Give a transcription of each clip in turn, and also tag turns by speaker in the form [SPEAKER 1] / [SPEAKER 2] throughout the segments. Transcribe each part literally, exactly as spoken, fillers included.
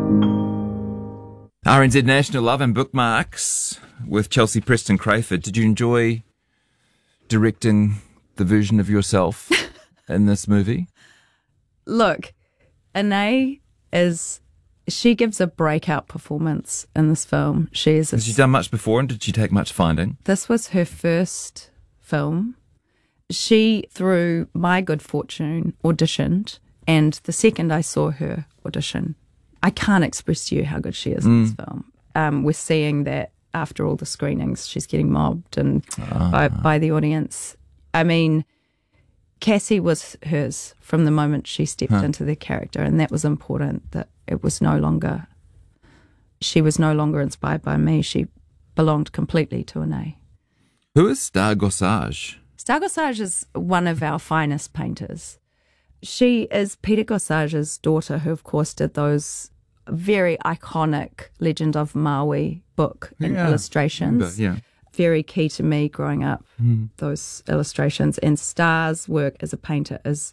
[SPEAKER 1] R N Z National Love and Bookmarks with Chelsea Preston Crayford. Did you enjoy directing the version of yourself in this movie?
[SPEAKER 2] Look, Anae is, she gives a breakout performance in this film. She is. A,
[SPEAKER 1] Has she done much before, and did she take much finding?
[SPEAKER 2] This was her first film. She, through my good fortune, auditioned, and the second I saw her audition, I can't express to you how good she is in this film. Um, we're seeing that after all the screenings, she's getting mobbed and
[SPEAKER 1] Ah.
[SPEAKER 2] by, by the audience. I mean, Cassie was hers from the moment she stepped
[SPEAKER 1] Huh.
[SPEAKER 2] into the character, and that was important, that it was no longer, she was no longer inspired by me. She belonged completely to Anae.
[SPEAKER 1] Who is Star Gossage?
[SPEAKER 2] Star Gossage is one of our finest painters. She is Peter Gossage's daughter, who of course did those very iconic Legend of Maui book and
[SPEAKER 1] Yeah,
[SPEAKER 2] illustrations.
[SPEAKER 1] remember, yeah.
[SPEAKER 2] Very key to me growing up,
[SPEAKER 1] Mm.
[SPEAKER 2] those illustrations. And Star's work as a painter is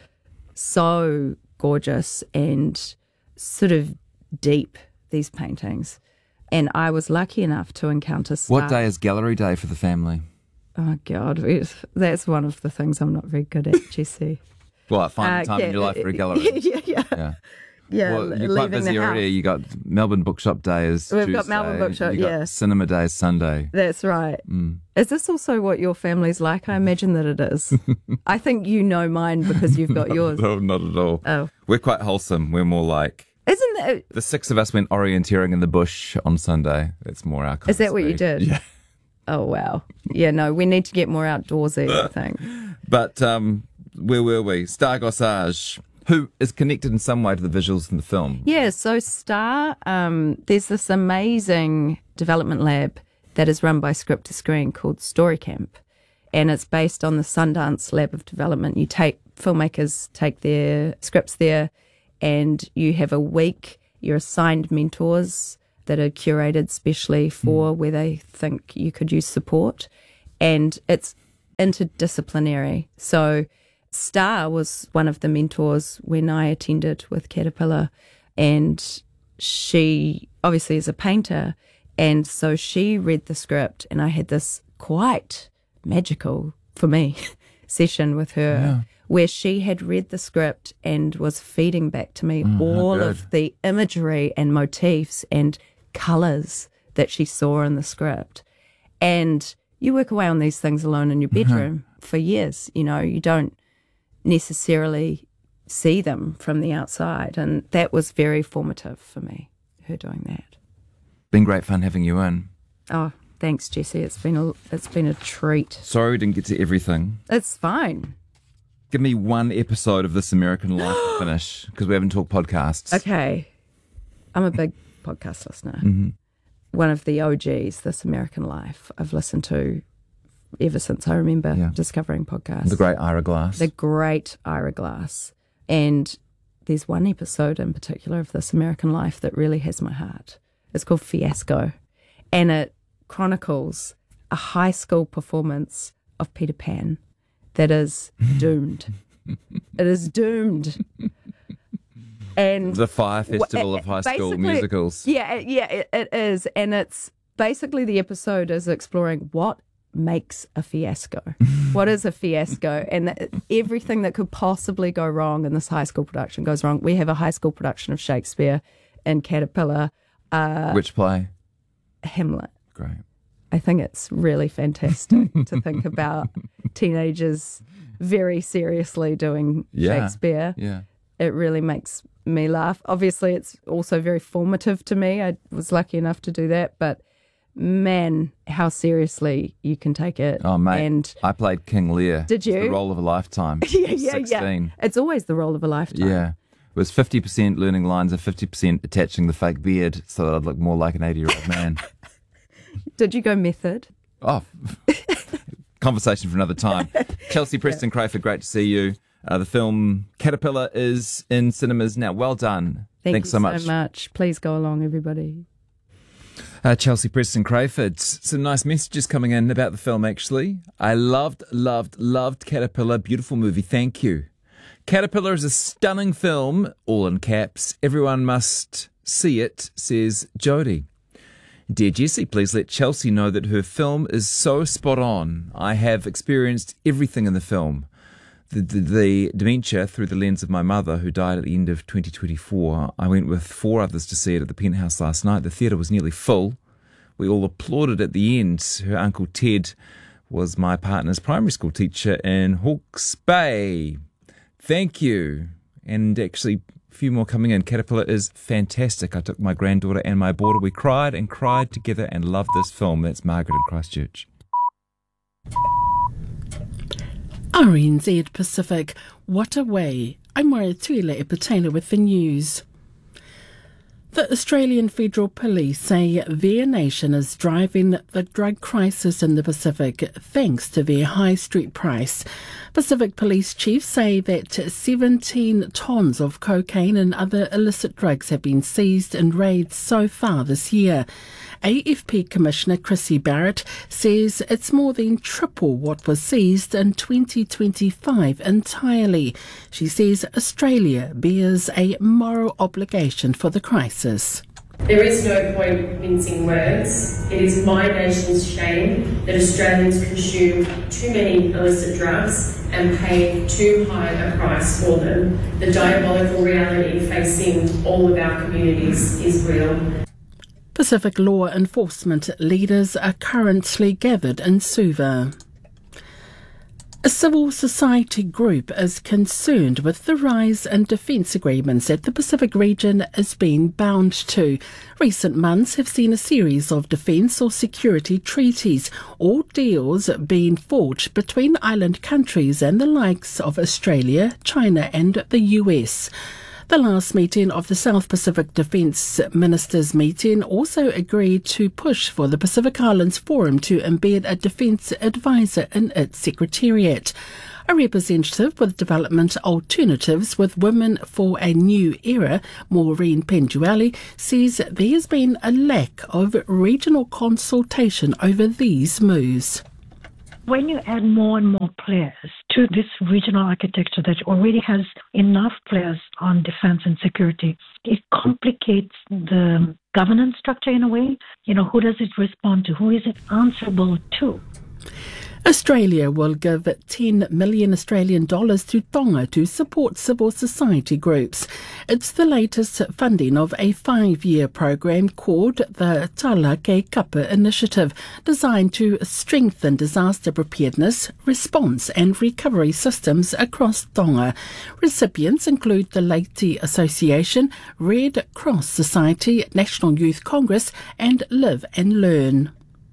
[SPEAKER 2] so gorgeous and sort of deep, these paintings. And I was lucky enough to encounter Star.
[SPEAKER 1] What day is gallery day for the family?
[SPEAKER 2] Oh, God. it- That's one of the things I'm not very good at, Jesse.
[SPEAKER 1] Well, find
[SPEAKER 2] Uh,
[SPEAKER 1] the time
[SPEAKER 2] yeah,
[SPEAKER 1] in your life for a
[SPEAKER 2] yeah,
[SPEAKER 1] gallery.
[SPEAKER 2] yeah, yeah.
[SPEAKER 1] Yeah.
[SPEAKER 2] Yeah,
[SPEAKER 1] Well, you're
[SPEAKER 2] leaving
[SPEAKER 1] quite busy
[SPEAKER 2] the
[SPEAKER 1] already.
[SPEAKER 2] house.
[SPEAKER 1] You got Melbourne Bookshop Day is
[SPEAKER 2] We've
[SPEAKER 1] Tuesday.
[SPEAKER 2] got Melbourne Bookshop,
[SPEAKER 1] you got
[SPEAKER 2] yeah.
[SPEAKER 1] Cinema Day is Sunday.
[SPEAKER 2] That's right.
[SPEAKER 1] Mm.
[SPEAKER 2] Is this also what your family's like? I imagine that it is. I think you know mine because you've got yours.
[SPEAKER 1] No, not at all.
[SPEAKER 2] Oh.
[SPEAKER 1] We're quite wholesome. We're more like
[SPEAKER 2] Isn't that,
[SPEAKER 1] the six of us went orienteering in the bush on Sunday. That's more our kind
[SPEAKER 2] is that
[SPEAKER 1] of
[SPEAKER 2] what you
[SPEAKER 1] speed.
[SPEAKER 2] did?
[SPEAKER 1] Yeah.
[SPEAKER 2] Oh, wow. Yeah, no, we need to get more outdoorsy, I think.
[SPEAKER 1] But um, where were we? Star Gossage, who is connected in some way to the visuals in the film.
[SPEAKER 2] Yeah, so Star, um, there's this amazing development lab that is run by Script to Screen called Story Camp, and it's based on the Sundance Lab of Development. You take, filmmakers take their scripts there, and you have a week, you're assigned mentors that are curated specially for mm. where they think you could use support, and it's interdisciplinary. So Star was one of the mentors when I attended with Caterpillar, and she obviously is a painter, and so she read the script, and I had this quite magical, for me, session with her
[SPEAKER 1] Yeah.
[SPEAKER 2] where she had read the script and was feeding back to me
[SPEAKER 1] Mm,
[SPEAKER 2] all
[SPEAKER 1] good.
[SPEAKER 2] of the imagery and motifs and colours that she saw in the script. And you work away on these things alone in your bedroom for years. You know, you don't necessarily see them from the outside, and that was very formative for me, her doing that.
[SPEAKER 1] Been great fun having you in.
[SPEAKER 2] Oh, thanks, Jesse. It's been a it's been a treat.
[SPEAKER 1] Sorry we didn't get to everything.
[SPEAKER 2] It's fine.
[SPEAKER 1] Give me one episode of This American Life to finish, because we haven't talked podcasts.
[SPEAKER 2] Okay, I'm a big podcast listener.
[SPEAKER 1] Mm-hmm.
[SPEAKER 2] One of the O Gs, This American Life, I've listened to ever since I remember
[SPEAKER 1] Yeah.
[SPEAKER 2] discovering podcasts.
[SPEAKER 1] The great Ira Glass.
[SPEAKER 2] The great Ira Glass. And there's one episode in particular of This American Life that really has my heart. It's called Fiasco. And it chronicles a high school performance of Peter Pan that is doomed. It is doomed. And
[SPEAKER 1] The Fire Festival
[SPEAKER 2] Well,
[SPEAKER 1] of High School
[SPEAKER 2] basically-
[SPEAKER 1] Musicals.
[SPEAKER 2] Yeah, it- yeah, it, it is. And it's basically the episode is exploring what makes a fiasco. What is a fiasco? And th- everything that could possibly go wrong in this high school production goes wrong. We have a high school production of Shakespeare in Caterpillar, uh,
[SPEAKER 1] Which play?
[SPEAKER 2] Hamlet.
[SPEAKER 1] Great.
[SPEAKER 2] I think it's really fantastic to think about teenagers very seriously doing
[SPEAKER 1] Yeah.
[SPEAKER 2] Shakespeare.
[SPEAKER 1] Yeah.
[SPEAKER 2] It really makes me laugh. Obviously, it's also very formative to me. I was lucky enough to do that, but man, how seriously you can take it.
[SPEAKER 1] Oh, mate.
[SPEAKER 2] And
[SPEAKER 1] I played King Lear.
[SPEAKER 2] Did
[SPEAKER 1] It's the
[SPEAKER 2] you?
[SPEAKER 1] role of a lifetime.
[SPEAKER 2] yeah, yeah,
[SPEAKER 1] sixteen.
[SPEAKER 2] yeah. It's always the role of a lifetime.
[SPEAKER 1] Yeah. It was fifty percent learning lines and fifty percent attaching the fake beard so that I'd look more like an eighty-year-old man.
[SPEAKER 2] Did you go method?
[SPEAKER 1] Oh, conversation for another time. Chelsea Preston Crayford, great to see you. Uh, the film Caterpillar is in cinemas now. Well done.
[SPEAKER 2] Thank
[SPEAKER 1] Thanks
[SPEAKER 2] you
[SPEAKER 1] so much.
[SPEAKER 2] so much. Please go along, everybody.
[SPEAKER 1] Uh, Chelsea Preston Crayford. Some nice messages coming in about the film, actually. I loved, loved, loved Caterpillar. Beautiful movie. Thank you. Caterpillar is a stunning film, all in caps. Everyone must see it, says Jodie. Dear Jessie, please let Chelsea know that her film is so spot on. I have experienced everything in the film. The, the, the dementia through the lens of my mother, who died at the end of twenty twenty-four. I went with four others to see it at the Penthouse last night. The theatre was nearly full. We all applauded at the end. Her Uncle Ted was my partner's primary school teacher in Hawke's Bay. Thank you. And actually, a few more coming in. Caterpillar is fantastic. I took my granddaughter and my daughter. We cried and cried together and loved this film. That's Margaret in Christchurch.
[SPEAKER 3] R N Z Pacific, what a way. I'm Maria Tuila Epatela with the news. The Australian Federal Police say their nation is driving the drug crisis in the Pacific thanks to their high street price. Pacific Police chiefs say that seventeen tonnes of cocaine and other illicit drugs have been seized in raids so far this year. A F P Commissioner Chrissy Barrett says it's more than triple what was seized in twenty twenty-five entirely. She says Australia bears a moral obligation for the crisis.
[SPEAKER 4] There is no point mincing words. It is my nation's shame that Australians consume too many illicit drugs and pay too high a price for them. The diabolical reality facing all of our communities is real.
[SPEAKER 3] Pacific law enforcement leaders are currently gathered in Suva. A civil society group is concerned with the rise in defence agreements that the Pacific region is being bound to. Recent months have seen a series of defence or security treaties or deals being forged between island countries and the likes of Australia, China and the U S. The last meeting of the South Pacific Defence Ministers meeting also agreed to push for the Pacific Islands Forum to embed a defence advisor in its secretariat. A representative with Development Alternatives with Women for a New Era, Maureen Penduelli, says there has been a lack of regional consultation over these moves.
[SPEAKER 5] When you add more and more players to this regional architecture that already has enough players on defense and security, it complicates the governance structure in a way. You know, who does it respond to? Who is it answerable to?
[SPEAKER 3] Australia will give ten million Australian dollars to Tonga to support civil society groups. It's the latest funding of a five-year program called the Tālake Kapa Initiative, designed to strengthen disaster preparedness, response and recovery systems across Tonga. Recipients include the Leyte Association, Red Cross Society, National Youth Congress and Live and Learn.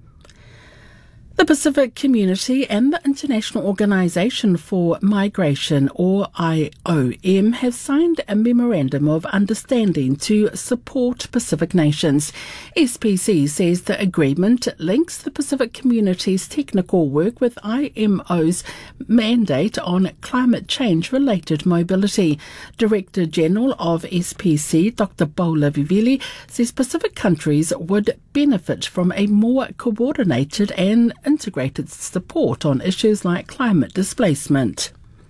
[SPEAKER 3] The Pacific Community and the International Organization for Migration, or I O M, have signed a Memorandum of Understanding to support Pacific nations. S P C says the agreement links the Pacific Community's technical work with I M O's mandate on climate change-related mobility. Director General of S P C, Doctor Paula Vivili, says Pacific countries would benefit from a more coordinated and integrated support on issues like climate displacement.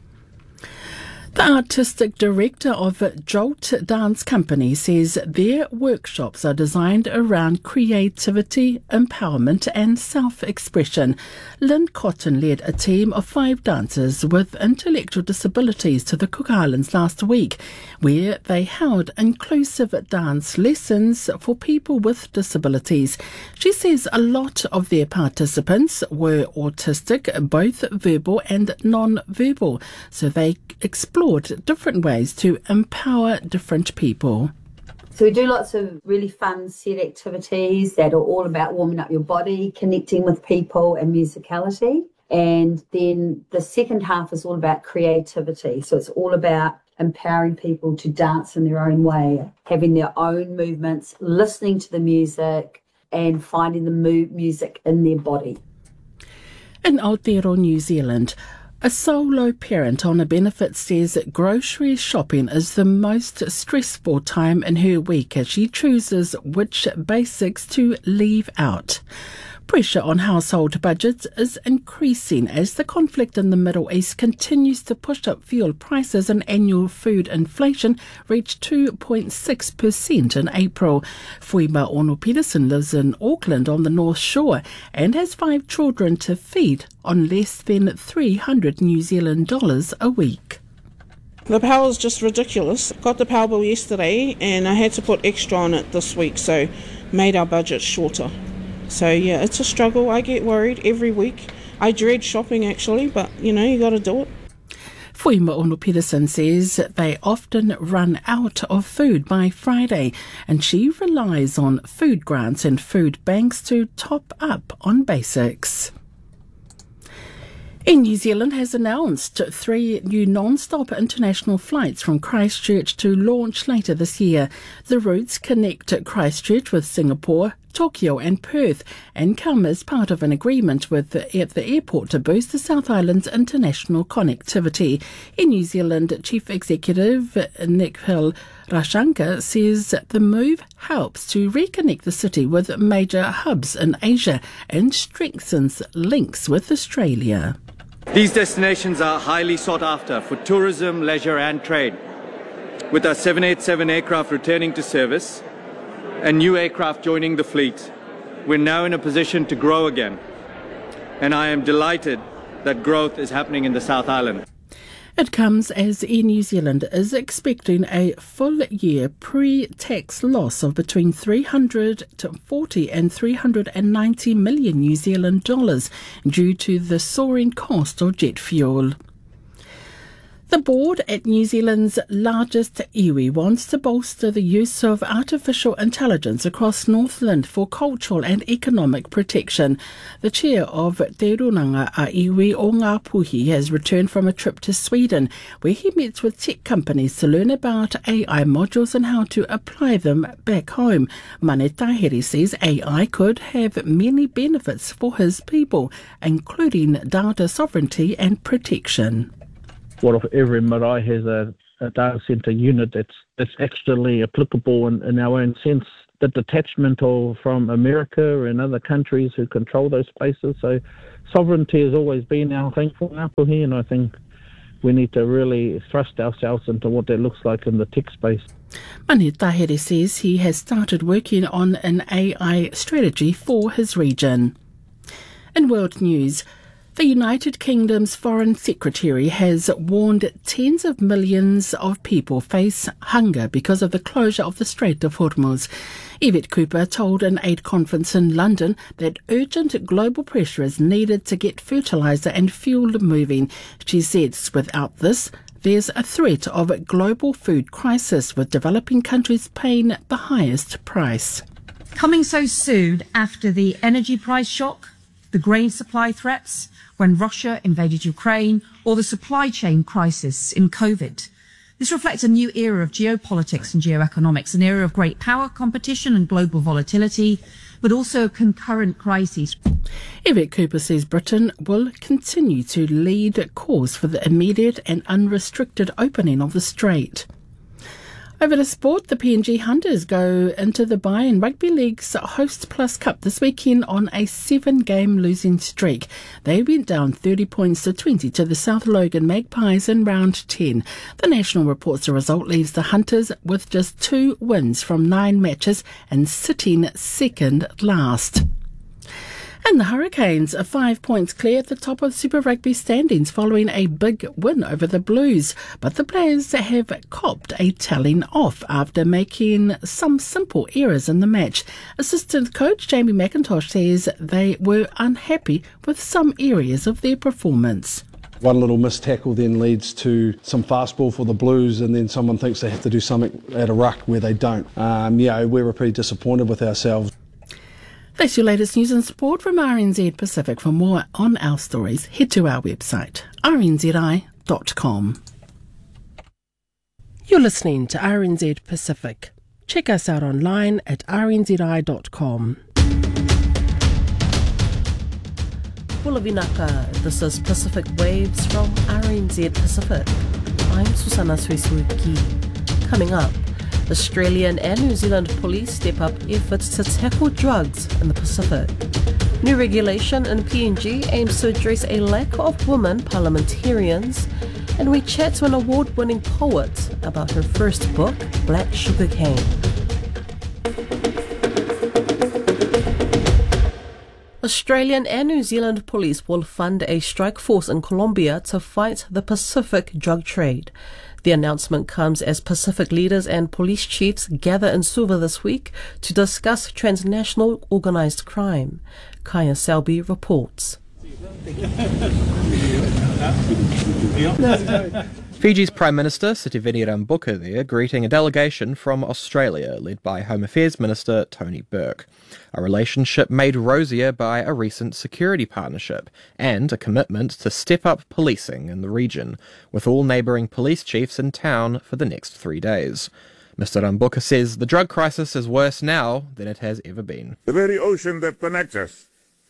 [SPEAKER 3] The artistic director of Jolt Dance Company says their workshops are designed around creativity, empowerment and self-expression. Lynn Cotton led a team of five dancers with intellectual disabilities to the Cook Islands last week, where they held inclusive dance lessons for people with disabilities. She says a lot of their participants were autistic, both verbal and non-verbal, so they explored different ways to empower different people.
[SPEAKER 6] So we do lots of really fun set activities that are all about warming up your body, connecting with people and musicality. And then the second half is all about creativity. So it's all about empowering people to dance in their own way, having their own movements, listening to the music and finding the mu- music in their body.
[SPEAKER 3] In Aotearoa, New Zealand, a solo parent on a benefit says grocery shopping is the most stressful time in her week as she chooses which basics to leave out. Pressure on household budgets is increasing as the conflict in the Middle East continues to push up fuel prices, and annual food inflation reached two point six percent in April. Fuima Ono Peterson lives in Auckland on the North Shore and has five children to feed on less than three hundred New Zealand dollars a week.
[SPEAKER 7] The power is just ridiculous. Got the power bill yesterday and I had to put extra on it this week, so made our budget shorter. So yeah, it's a struggle. I get worried every week. I dread shopping actually, but you know, you got to do it.
[SPEAKER 3] Fuima Ono Peterson says they often run out of food by Friday, and she relies on food grants and food banks to top up on basics. Air New Zealand has announced three new non-stop international flights from Christchurch to launch later this year. The routes connect Christchurch with Singapore, Tokyo and Perth, and come as part of an agreement with the, at the airport to boost the South Island's international connectivity. Air New Zealand Chief Executive Nikhil Rashankar says the move helps to reconnect the city with major hubs in Asia and strengthens links with Australia.
[SPEAKER 8] These destinations are highly sought after for tourism, leisure and trade. With our seven eighty-seven aircraft returning to service and new aircraft joining the fleet, we're now in a position to grow again. And I am delighted that growth is happening in the South Island.
[SPEAKER 3] It comes as Air New Zealand is expecting a full-year pre-tax loss of between three hundred forty and three hundred ninety million New Zealand dollars due to the soaring cost of jet fuel. The board at New Zealand's largest iwi wants to bolster the use of artificial intelligence across Northland for cultural and economic protection. The chair of Te Runanga a Iwi o Ngā Puhi has returned from a trip to Sweden, where he met with tech companies to learn about A I modules and how to apply them back home. Mane Tahiri says A I could have many benefits for his people, including data sovereignty and protection.
[SPEAKER 9] What if every marae has a, a data centre unit that's that's actually applicable in, in our own sense? The detachment of, from America and other countries who control those places. So sovereignty has always been our thing for Ngāpuhi, and I think we need to really thrust ourselves into what that looks like in the tech space.
[SPEAKER 3] Mane Tahiri says he has started working on an A I strategy for his region. In world news, the United Kingdom's Foreign Secretary has warned tens of millions of people face hunger because of the closure of the Strait of Hormuz. Yvette Cooper told an aid conference in London that urgent global pressure is needed to get fertiliser and fuel moving. She said without this, there's a threat of a global food crisis, with developing countries paying the highest price.
[SPEAKER 10] Coming so soon after the energy price shock, the grain supply threats, when Russia invaded Ukraine, or the supply chain crisis in COVID. This reflects a new era of geopolitics and geoeconomics, an era of great power competition and global volatility, but also concurrent crises.
[SPEAKER 3] Yvette Cooper says Britain will continue to lead calls for the immediate and unrestricted opening of the strait. Over to sport, the P N G Hunters go into the Bayern Rugby League's Host Plus Cup this weekend on a seven-game losing streak. They went down thirty points to twenty to the South Logan Magpies in round ten. The National reports the result leaves the Hunters with just two wins from nine matches and sitting second last. And the Hurricanes are five points clear at the top of Super Rugby standings following a big win over the Blues. But the players have copped a telling off after making some simple errors in the match. Assistant coach Jamie McIntosh says they were unhappy with some areas of their performance.
[SPEAKER 11] One little missed tackle then leads to some fast ball for the Blues, and then someone thinks they have to do something at a ruck where they don't. Um, yeah, we were pretty disappointed with ourselves.
[SPEAKER 3] That's your latest news and sport from R N Z Pacific. For more on our stories, head to our website, r n z i dot com. You're listening to R N Z Pacific. Check us out online at r n z i dot com.
[SPEAKER 12] Pullavinaka, this is Pacific Waves from R N Z Pacific. I'm Susana Suisuki. Coming up, Australian and New Zealand police step up efforts to tackle drugs in the Pacific. New regulation in P N G aims to address a lack of women parliamentarians. And we chat to an award-winning poet about her first book, Black Sugar Cane. Australian and New Zealand police will fund a strike force in Colombia to fight the Pacific drug trade. The announcement comes as Pacific leaders and police chiefs gather in Suva this week to discuss transnational organised crime. Kaya Selby reports.
[SPEAKER 13] Fiji's Prime Minister Sitiveni Rabuka there greeting a delegation from Australia led by Home Affairs Minister Tony Burke. A relationship made rosier by a recent security partnership and a commitment to step up policing in the region, with all neighbouring police chiefs in town for the next three days. Mister Rabuka says the drug crisis is worse now than it has ever been.
[SPEAKER 14] The very ocean that connects us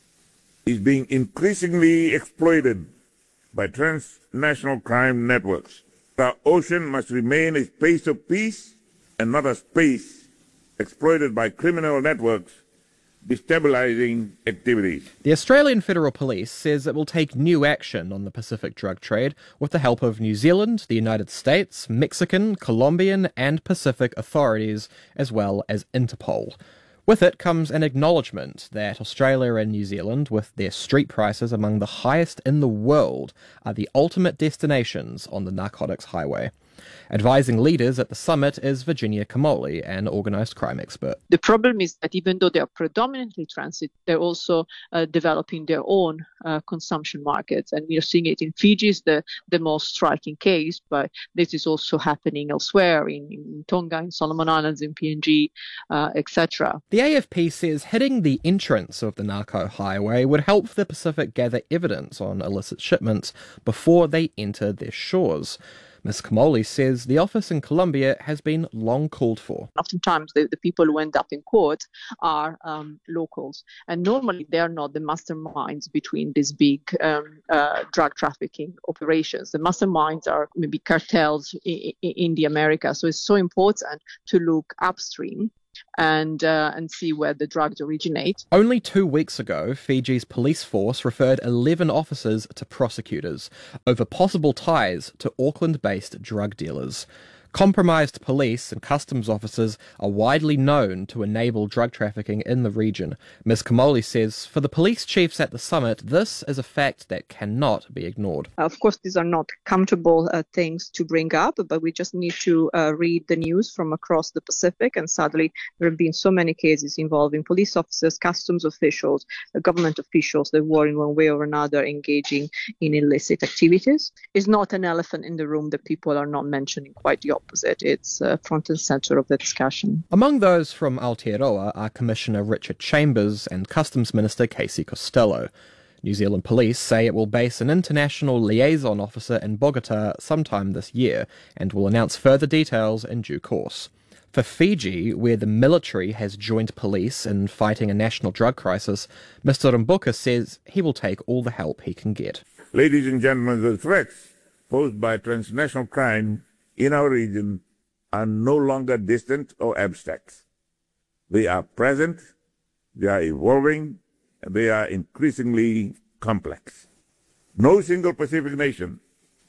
[SPEAKER 14] is being increasingly exploited by transnational crime networks. The ocean must remain a space of peace and not a space exploited by criminal networks destabilising activities.
[SPEAKER 13] The Australian Federal Police says it will take new action on the Pacific drug trade with the help of New Zealand, the United States, Mexican, Colombian and Pacific authorities, as well as Interpol. With it comes an acknowledgement that Australia and New Zealand, with their street prices among the highest in the world, are the ultimate destinations on the narcotics highway. Advising leaders at the summit is Virginia Kamoli, an organised crime expert.
[SPEAKER 15] The problem is that even though they are predominantly transit, they're also uh, developing their own uh, consumption markets. And we are seeing it in Fiji, is the, the most striking case, but this is also happening elsewhere in, in Tonga, in Solomon Islands, in P N G, uh, et cetera.
[SPEAKER 13] The A F P says hitting the entrance of the narco highway would help the Pacific gather evidence on illicit shipments before they enter their shores. Miz Kamoli says the office in Colombia has been long called for.
[SPEAKER 15] Oftentimes the, the people who end up in court are um, locals, and normally they are not the masterminds between these big um, uh, drug trafficking operations. The masterminds are maybe cartels in, in the Americas, so it's so important to look upstream and uh, and see where the drugs originate.
[SPEAKER 13] Only two weeks ago, Fiji's police force referred eleven officers to prosecutors over possible ties to Auckland-based drug dealers. Compromised police and customs officers are widely known to enable drug trafficking in the region. Miz Kamoli says, for the police chiefs at the summit, this is a fact that cannot be ignored.
[SPEAKER 15] Of course, these are not comfortable uh, things to bring up, but we just need to uh, read the news from across the Pacific. And sadly, there have been so many cases involving police officers, customs officials, uh, government officials that were in one way or another engaging in illicit activities. It's not an elephant in the room that people are not mentioning, quite the opposite. It's uh, front and centre of the discussion.
[SPEAKER 13] Among those from Aotearoa are Commissioner Richard Chambers and Customs Minister Casey Costello. New Zealand Police say it will base an international liaison officer in Bogota sometime this year and will announce further details in due course. For Fiji, where the military has joined police in fighting a national drug crisis, Mister Rabuka says he will take all the help he can get.
[SPEAKER 14] Ladies and gentlemen, the threats posed by transnational crime in our region are no longer distant or abstract. They are present, they are evolving, and they are increasingly complex. No single Pacific nation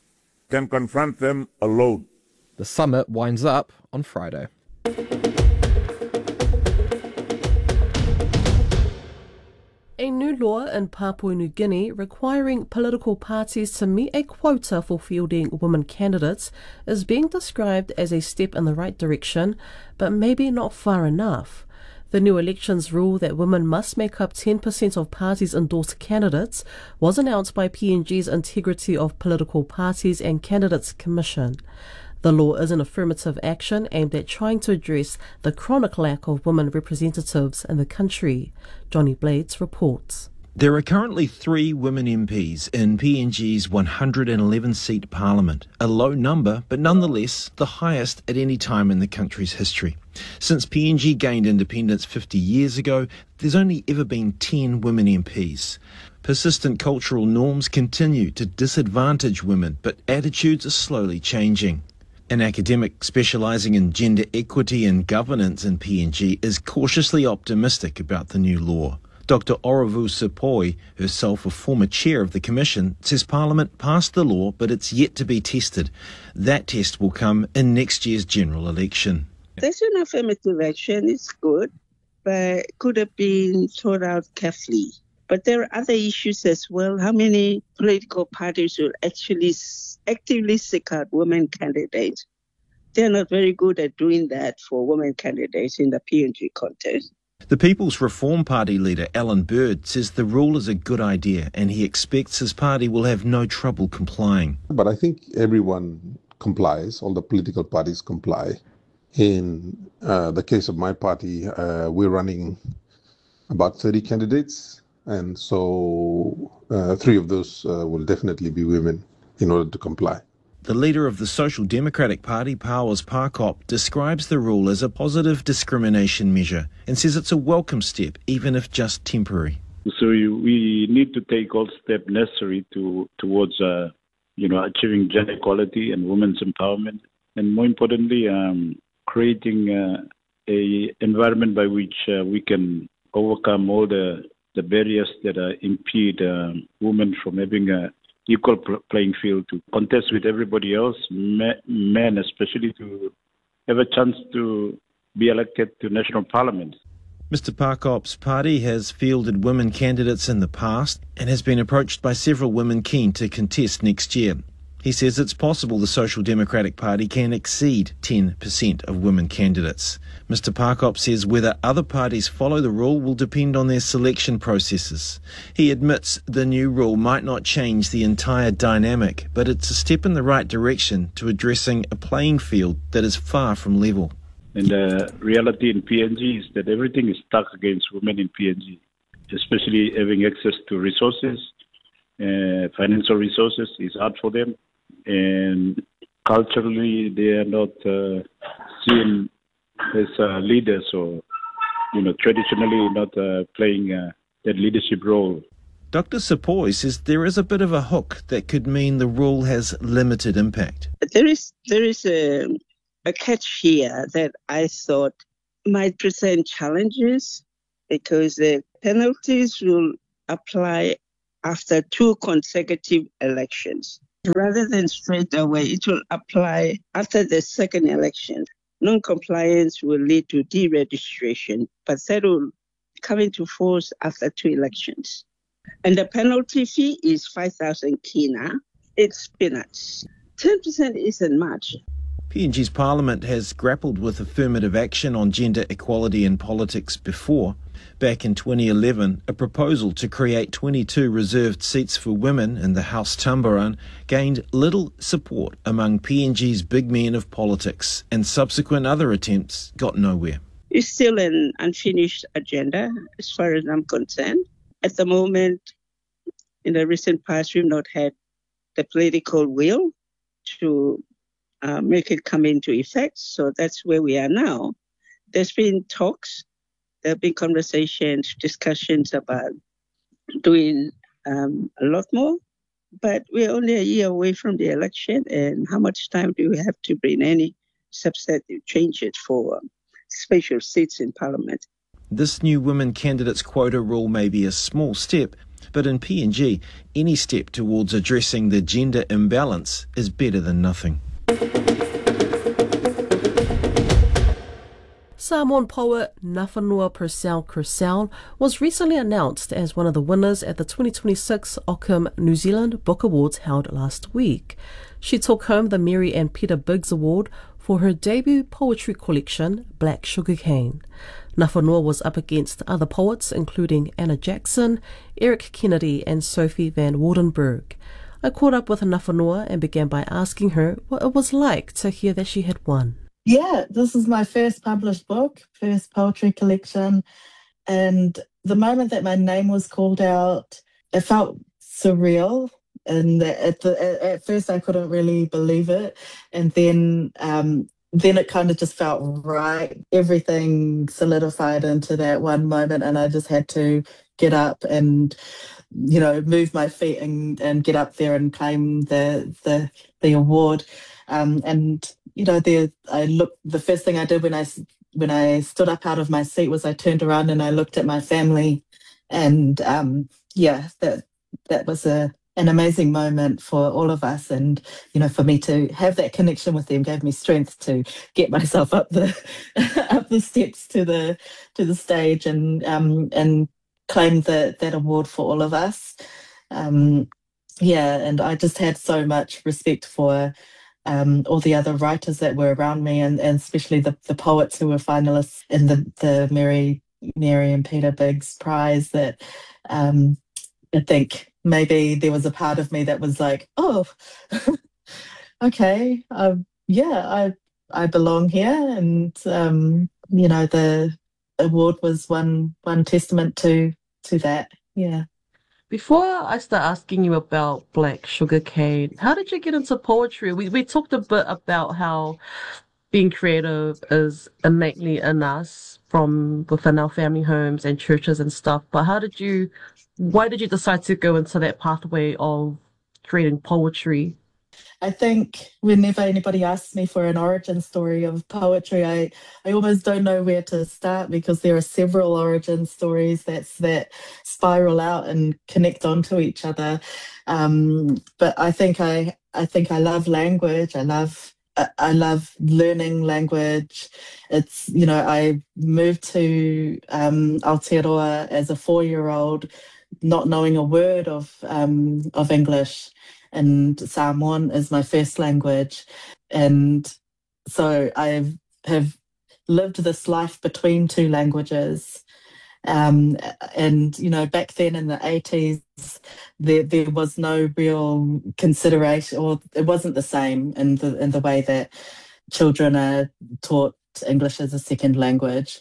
[SPEAKER 14] can confront them alone.
[SPEAKER 13] The summit winds up on Friday.
[SPEAKER 12] A new law in Papua New Guinea requiring political parties to meet a quota for fielding women candidates is being described as a step in the right direction, but maybe not far enough. The new elections rule that women must make up ten percent of parties' endorsed candidates was announced by P N G's Integrity of Political Parties and Candidates Commission. The law is an affirmative action aimed at trying to address the chronic lack of women representatives in the country. Johnny Blades reports.
[SPEAKER 16] There are currently three women M Ps in P N G's one hundred eleven seat parliament, a low number, but nonetheless the highest at any time in the country's history. Since P N G gained independence fifty years ago, there's only ever been ten women M Ps. Persistent cultural norms continue to disadvantage women, but attitudes are slowly changing. An academic specialising in gender equity and governance in P N G is cautiously optimistic about the new law. Doctor Orovu Sepoi, herself a former chair of the Commission, says Parliament passed the law, but it's yet to be tested. That test will come in next year's general election.
[SPEAKER 17] There's an affirmative action, it's good, but could have been thought out carefully. But there are other issues as well. How many political parties will actually actively seek out women candidates? They're not very good at doing that for women candidates in the P N G contest.
[SPEAKER 16] The People's Reform Party leader, Alan Bird, says the rule is a good idea and he expects his party will have no trouble complying.
[SPEAKER 18] But I think everyone complies, all the political parties comply. In uh, the case of my party, uh, we're running about thirty candidates, and so uh, three of those uh, will definitely be women in order to comply.
[SPEAKER 16] The leader of the Social Democratic Party, Powers Parkop, describes the rule as a positive discrimination measure and says it's a welcome step, even if just temporary.
[SPEAKER 19] So we need to take all steps necessary to towards uh, you know, achieving gender equality and women's empowerment, and more importantly, um, creating uh, a environment by which uh, we can overcome all the, the barriers that uh, impede uh, women from having a equal playing field to contest with everybody else, men especially, to have a chance to be elected to national parliament.
[SPEAKER 16] Mister Parkop's party has fielded women candidates in the past and has been approached by several women keen to contest next year. He says it's possible the Social Democratic Party can exceed ten percent of women candidates. Mister Parkop says whether other parties follow the rule will depend on their selection processes. He admits the new rule might not change the entire dynamic, but it's a step in the right direction to addressing a playing field that is far from level.
[SPEAKER 19] And the reality in P N G is that everything is stuck against women in P N G, especially having access to resources, uh, financial resources is hard for them. And culturally, they are not uh, seen as uh, leaders, or, you know, traditionally not uh, playing uh, that leadership role.
[SPEAKER 16] Doctor Sepoi says there is a bit of a hook that could mean the rule has limited impact.
[SPEAKER 17] There is there is a, a catch here that I thought might present challenges, because the penalties will apply after two consecutive elections. Rather than straight away, it will apply after the second election. Non-compliance will lead to deregistration, but that will come into force after two elections. And the penalty fee is five thousand kina. It's peanuts. ten percent isn't much.
[SPEAKER 16] P N G's Parliament has grappled with affirmative action on gender equality in politics before. Back in twenty eleven, a proposal to create twenty-two reserved seats for women in the House Tambaran gained little support among P N G's big men of politics, and subsequent other attempts got nowhere.
[SPEAKER 17] It's still an unfinished agenda as far as I'm concerned. At the moment, in the recent past, we've not had the political will to uh, make it come into effect, so that's where we are now. There's been talks. There have been conversations, discussions about doing um, a lot more, but we're only a year away from the election, and how much time do we have to bring any substantive changes for um, special seats in Parliament?
[SPEAKER 16] This new women candidates quota rule may be a small step, but in P N G, any step towards addressing the gender imbalance is better than nothing.
[SPEAKER 12] Samoan poet Nawhanua Purcell Crucell was recently announced as one of the winners at the twenty twenty-six Ockham New Zealand Book Awards held last week. She took home the Mary and Peter Biggs Award for her debut poetry collection, Black Sugarcane. Nawhanua was up against other poets including Anna Jackson, Eric Kennedy and Sophie van Wardenberg. I caught up with Nawhanua and began by asking her what it was like to hear that she had won.
[SPEAKER 20] Yeah, this is my first published book, first poetry collection, and the moment that my name was called out, it felt surreal. And at the at first I couldn't really believe it, and then um, then it kind of just felt right. Everything solidified into that one moment, and I just had to get up and, you know, move my feet and, and get up there and claim the the the award. Um, and you know, there I looked. The first thing I did when I when I stood up out of my seat was I turned around and I looked at my family, And um, yeah, that that was a an amazing moment for all of us, and you know, for me to have that connection with them gave me strength to get myself up the up the steps to the to the stage and um, and claim the, that award for all of us. Um, yeah, and I just had so much respect for um, all the other writers that were around me, and, and especially the, the poets who were finalists in the the Mary Mary and Peter Biggs Prize. That um, I think maybe there was a part of me that was like, oh, okay, um, yeah, I I belong here, and um, you know, the award was one one testament to to that. Yeah.
[SPEAKER 12] Before I start asking you about Black Sugar Cane, how did you get into poetry? We we talked a bit about how being creative is innately in us from within our family homes and churches and stuff. But how did you, why did you decide to go into that pathway of creating poetry?
[SPEAKER 20] I think whenever anybody asks me for an origin story of poetry, I, I almost don't know where to start, because there are several origin stories that's that spiral out and connect onto each other. Um, but I think I I think I love language. I love I, I love learning language. It's, you know, I moved to um, Aotearoa as a four-year-old, not knowing a word of um, of English. And Samoan is my first language. And so I have lived this life between two languages. Um, and, you know, back then in the eighties, there, there was no real consideration, or it wasn't the same in the, in the way that children are taught English as a second language.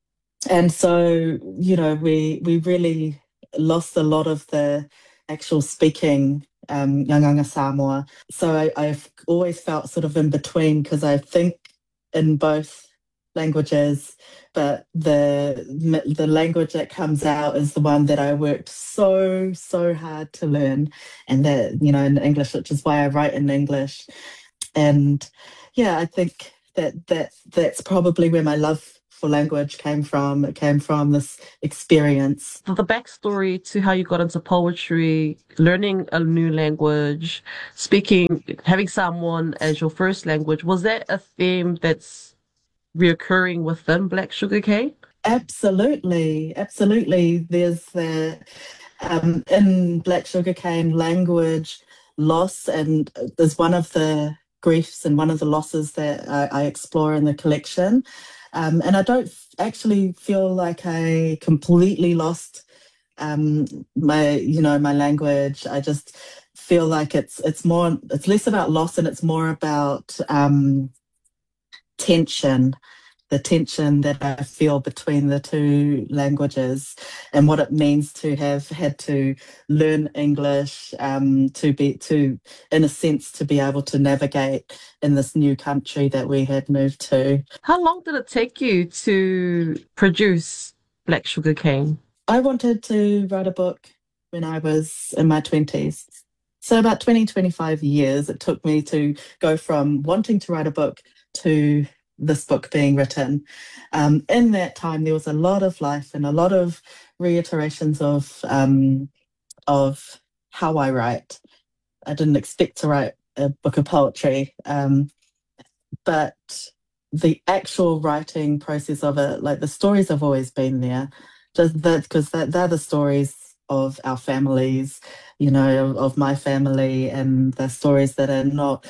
[SPEAKER 20] And so, you know, we, we really lost a lot of the actual speaking Um, Yanganga Samoa. So I, I've always felt sort of in between, because I think in both languages, but the the language that comes out is the one that I worked so, so hard to learn. And that, you know, in English, which is why I write in English. And yeah, I think that, that that's probably where my love for language came from. It came from this experience.
[SPEAKER 12] The backstory to how you got into poetry, learning a new language, speaking, having Samoan as your first language, was that a theme that's reoccurring within Black Sugar Cane?
[SPEAKER 20] Absolutely, absolutely. There's the, um, in Black Sugar Cane, language loss, and there's one of the griefs and one of the losses that I, I explore in the collection. Um, and I don't actually feel like I completely lost um, my, you know, my language. I just feel like it's it's more, it's less about loss, and it's more about um, tension, the tension that I feel between the two languages, and what it means to have had to learn English, um, to be, to, in a sense, to be able to navigate in this new country that we had moved to.
[SPEAKER 12] How long did it take you to produce Black Sugar Cane?
[SPEAKER 20] I wanted to write a book when I was in my twenties. So about twenty, twenty-five years it took me to go from wanting to write a book to this book being written. Um, in that time, there was a lot of life and a lot of reiterations of um, of how I write. I didn't expect to write a book of poetry, um, but the actual writing process of it, like the stories have always been there, just that because that they're the stories of our families, you know, of, of my family, and the stories that are not,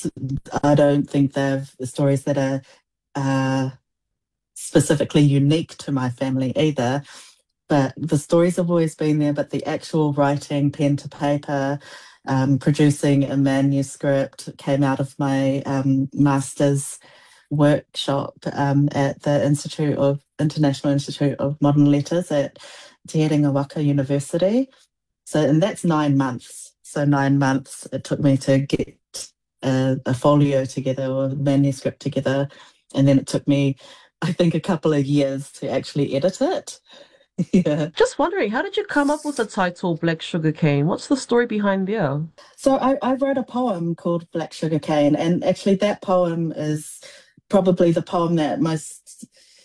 [SPEAKER 20] I don't think they're stories that are uh, specifically unique to my family either, but the stories have always been there. But the actual writing, pen to paper, um, producing a manuscript came out of my um, master's workshop um, at the Institute of International Institute of Modern Letters at Te Herenga Waka University. So, and that's nine months. So nine months it took me to get a, a folio together, or a manuscript together. And then it took me, I think, a couple of years to actually edit it. Yeah.
[SPEAKER 12] Just wondering, how did you come up with the title Black Sugar Cane? What's the story behind there?
[SPEAKER 20] So I, I wrote a poem called Black Sugar Cane, and actually that poem is probably the poem that most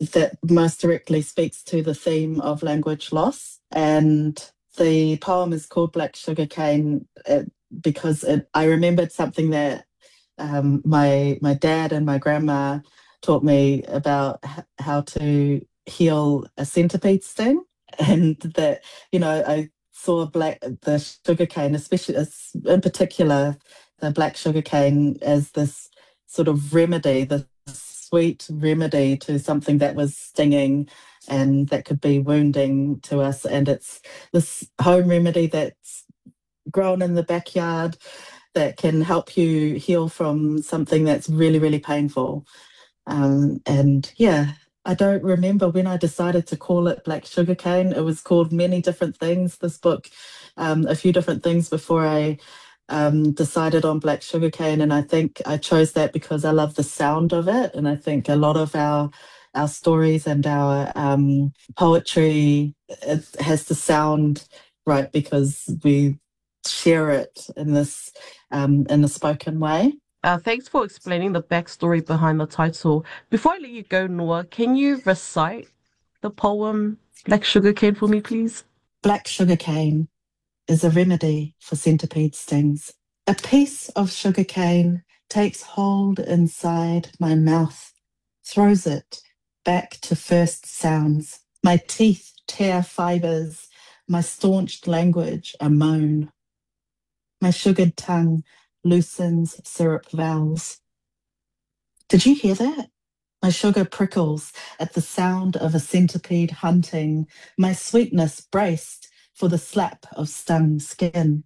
[SPEAKER 20] that most directly speaks to the theme of language loss. And the poem is called Black Sugarcane uh, because it, I remembered something that um, my my dad and my grandma taught me about h- how to heal a centipede sting. And that, you know, I saw black the sugarcane, especially in particular the black sugarcane, as this sort of remedy, the sweet remedy to something that was stinging and that could be wounding to us. And it's this home remedy that's grown in the backyard that can help you heal from something that's really, really painful. Um, and yeah, I don't remember when I decided to call it Black Sugarcane. It was called many different things, this book, um, a few different things before I um, decided on Black Sugarcane. And I think I chose that because I love the sound of it. And I think a lot of our our stories and our um, poetry, it has to sound right because we share it in this um, in a spoken way.
[SPEAKER 12] Uh, thanks for explaining the backstory behind the title. Before I let you go, Noah, can you recite the poem Black Sugarcane for me, please?
[SPEAKER 20] Black sugarcane is a remedy for centipede stings. A piece of sugarcane takes hold inside my mouth, throws it back to first sounds. My teeth tear fibers, my staunched language a moan. My sugared tongue loosens syrup vowels. Did you hear that? My sugar prickles at the sound of a centipede hunting, my sweetness braced for the slap of stung skin.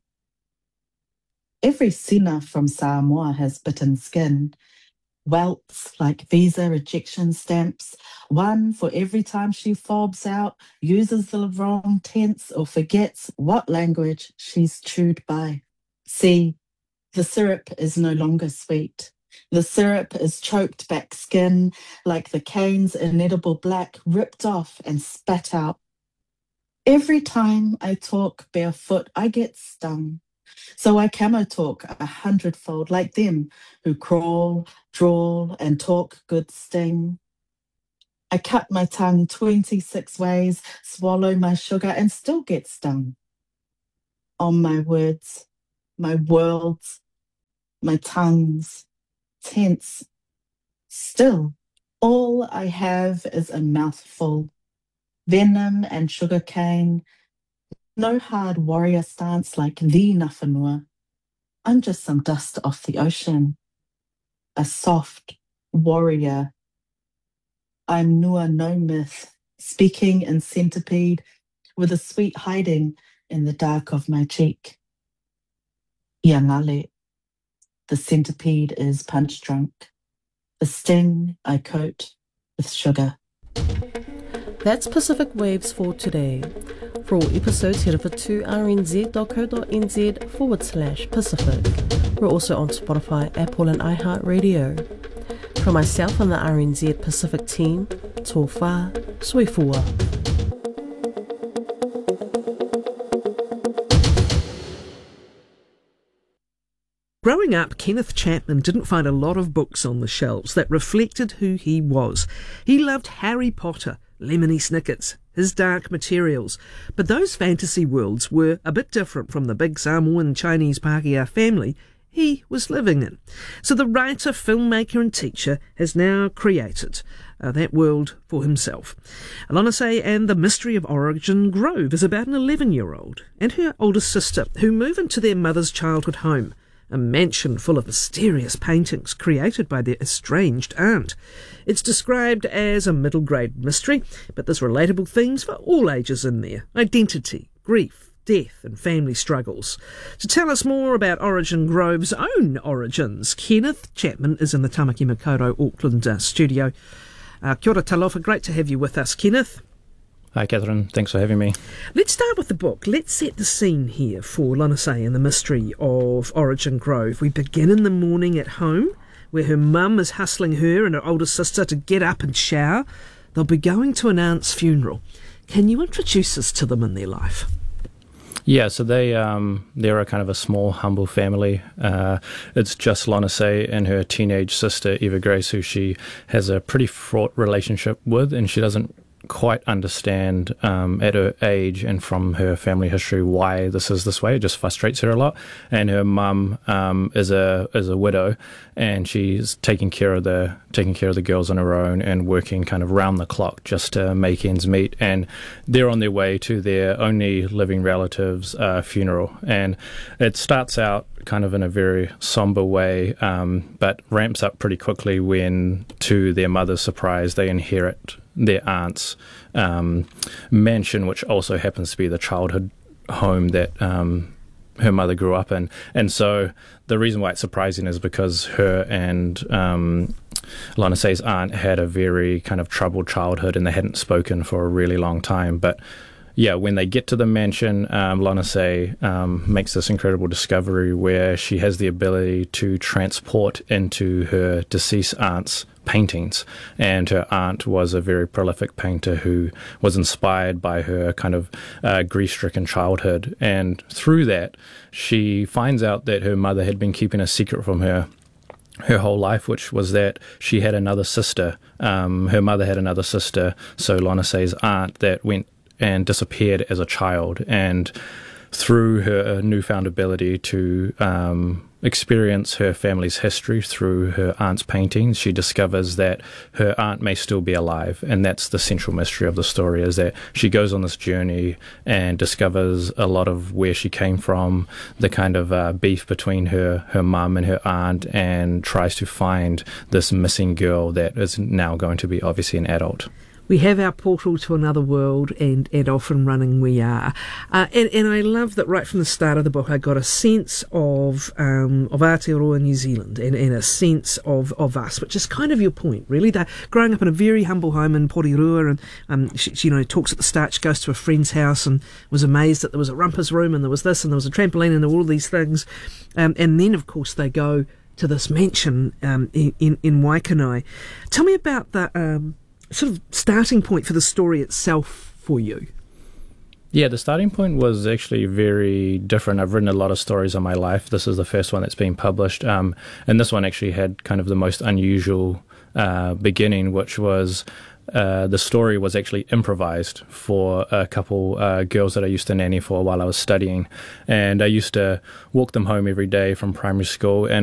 [SPEAKER 20] Every sina from Samoa has bitten skin, welts like visa rejection stamps, one for every time she fobs out, uses the wrong tense, or forgets what language she's chewed by. See, the syrup is no longer sweet. The syrup is choked back skin, like the cane's inedible black ripped off and spat out. Every time I talk barefoot, I get stung. So I camo talk a hundredfold, like them who crawl, drawl, and talk good sting. I cut my tongue twenty-six ways, swallow my sugar, and still get stung. On my words, my worlds, my tongues, tense. Still, all I have is a mouthful. Venom and sugarcane. No hard warrior stance like the Nawhanua. I'm just some dust off the ocean. A soft warrior. I'm Nua no myth, speaking in centipede with a sweet hiding in the dark of my cheek. Yangale. The centipede is punch drunk. The sting I coat with sugar.
[SPEAKER 12] That's Pacific Waves for today. For all episodes, head over to rnz.co.nz forward slash Pacific. We're also on Spotify, Apple and iHeartRadio. From myself and the R N Z Pacific team, tō whā, soifua.
[SPEAKER 21] Growing up, Kenneth Chapman didn't find a lot of books on the shelves that reflected who he was. He loved Harry Potter, Lemony Snicket's, his Dark Materials, but those fantasy worlds were a bit different from the big Samoan Chinese Pākehā family he was living in. So the writer, filmmaker and teacher has now created uh, that world for himself. Alonase and the Mystery of Origin Grove is about an eleven-year-old and her older sister who move into their mother's childhood home, a mansion full of mysterious paintings created by their estranged aunt. It's described as a middle-grade mystery, but there's relatable themes for all ages in there. Identity, grief, death and family struggles. To tell us more about Origin Grove's own origins, Kenneth Chapman is in the Tamaki Makaurau Auckland uh, studio. Uh, kia ora talofa, great to have you with us, Kenneth.
[SPEAKER 22] Hi, Catherine. Thanks for having me.
[SPEAKER 21] Let's start with the book. Let's set the scene here for Alonase and the Mystery of Origin Grove. We begin in the morning at home, where her mum is hustling her and her older sister to get up and shower. They'll be going to an aunt's funeral. Can you introduce us to them in their life?
[SPEAKER 22] Yeah, so they um, they're a kind of a small, humble family. Uh, it's just Lana Say and her teenage sister Eva Grace, who she has a pretty fraught relationship with, and she doesn't quite understand um, at her age and from her family history why this is this way. It just frustrates her a lot. And her mum um, is a is a widow, and she's taking care of the taking care of the girls on her own and working kind of round the clock just to make ends meet. And they're on their way to their only living relative's uh, funeral, and it starts out kind of in a very somber way, um, but ramps up pretty quickly when, to their mother's surprise, they inherit their aunt's um, mansion, which also happens to be the childhood home that um, her mother grew up in. And so the reason why it's surprising is because her and um, Lana Say's aunt had a very kind of troubled childhood, and they hadn't spoken for a really long time. But yeah, when they get to the mansion, um, Lana Say um, makes this incredible discovery where she has the ability to transport into her deceased aunt's paintings. And her aunt was a very prolific painter who was inspired by her kind of uh, grief-stricken childhood. And through that, she finds out that her mother had been keeping a secret from her her whole life, which was that she had another sister. Um, her mother had another sister, so Lana Say's aunt, that went and disappeared as a child. And through her newfound ability to um, experience her family's history through her aunt's paintings, she discovers that her aunt may still be alive. And that's the central mystery of the story, is that she goes on this journey and discovers a lot of where she came from, the kind of uh, beef between her, her mum and her aunt, and tries to find this missing girl that is now going to be obviously an adult.
[SPEAKER 21] We have our portal to another world, and, and off and running we are. Uh, and, and I love that right from the start of the book I got a sense of um, of Aotearoa New Zealand and, and a sense of, of us, which is kind of your point, really. They're growing up in a very humble home in Porirua, and um, she, she, you know, talks at the start, she goes to a friend's house and was amazed that there was a rumpus room and there was this and there was a trampoline and all of these things. Um, and then, of course, they go to this mansion um, in, in, in Waikanae. Tell me about the Um, sort of starting point for the story itself for you.
[SPEAKER 22] Yeah, the starting point was actually very different. I've written a lot of stories in my life. This is the first one that's been published. Um, and this one actually had kind of the most unusual uh, beginning, which was uh, the story was actually improvised for a couple uh, girls that I used to nanny for while I was studying. And I used to walk them home every day from primary school, and